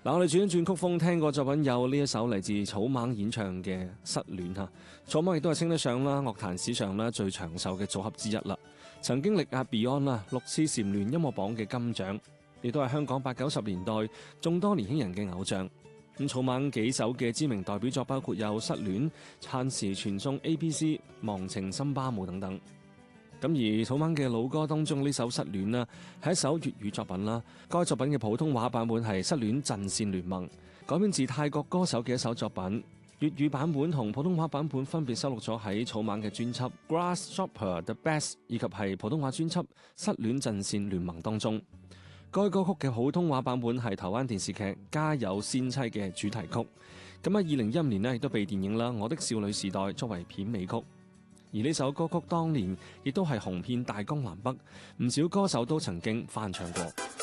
我哋轉一轉曲風，聽過作品有呢一首嚟自草蜢演唱嘅《失戀》嚇。草蜢亦都係稱得上啦樂壇史上啦最長壽嘅組合之一啦。曾經力壓 Beyond 啦6次蟬聯音樂榜嘅金獎，亦都係香港80、90年代眾多年輕人嘅偶像。咁草蜢幾首嘅知名代表作包括有《失戀》、撐時傳送 ABC、忘情森巴舞等等。咁而草蜢嘅老歌當中呢首《失戀》啦，係一首粵語作品啦。該作品嘅普通話版本係《失戀陣線聯盟》，改編自泰國歌手嘅一首作品。粵語版本同普通話版本分別收錄咗喺草蜢嘅專輯《Grasshopper The Best》以及係普通話專輯《失戀陣線聯盟》當中。該歌曲嘅普通話版本係台灣電視劇《家有仙妻》嘅主題曲。咁喺2015年呢，亦都被電影啦《我的少女時代》作為片尾曲。而呢首歌曲當年亦都係紅遍大江南北，唔少歌手都曾經翻唱過。